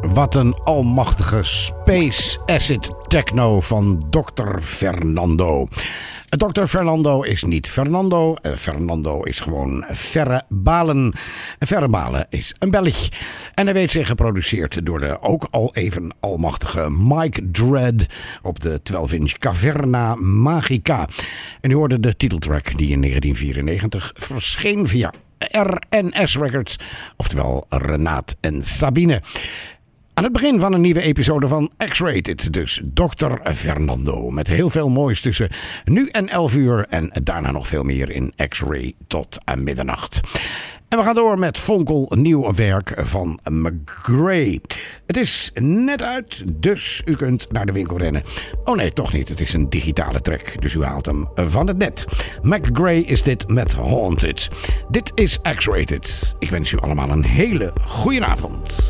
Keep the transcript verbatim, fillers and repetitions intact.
Wat een almachtige space acid techno van dokter Fernando. dokter Fernando is niet Fernando. Uh, Fernando is gewoon Verre Balen. Verre Balen is een Belg. En hij weet zich geproduceerd door de ook al even almachtige Mike Dread op de twaalf inch Caverna Magica. En u hoorde de titeltrack die in negentien vierennegentig verscheen via R N S Records. Oftewel Renaat en Sabine. Aan het begin van een nieuwe episode van X-Rated, dus dokter Fernando. Met heel veel moois tussen nu en elf uur en daarna nog veel meer in X-Ray tot aan middernacht. En we gaan door met Vonkel, nieuw werk van McGray. Het is net uit, dus u kunt naar de winkel rennen. Oh nee, toch niet. Het is een digitale track, dus u haalt hem van het net. McGray is dit met Haunted. Dit is X-Rated. Ik wens u allemaal een hele goede avond.